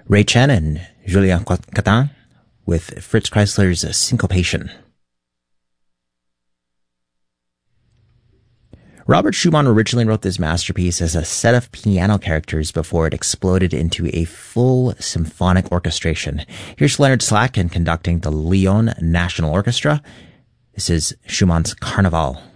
Ray Chen and Julien Catin with Fritz Kreisler's Syncopation. Robert Schumann originally wrote this masterpiece as a set of piano characters before it exploded into a full symphonic orchestration. Here's Leonard Slatkin conducting the Lyon National Orchestra. This is Schumann's Carnival.